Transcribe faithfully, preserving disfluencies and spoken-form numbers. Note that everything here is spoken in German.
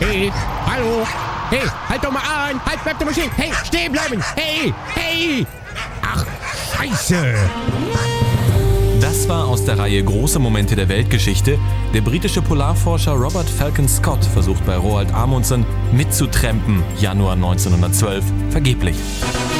Hey, hallo. Hey, halt doch mal an. Halt, bleib doch mal stehen. Hey, stehen bleiben. Hey, hey. Ach, Scheiße. Das war aus der Reihe Große Momente der Weltgeschichte. Der britische Polarforscher Robert Falcon Scott versucht bei Roald Amundsen mitzutrampen, Januar neunzehnhundertzwölf, vergeblich.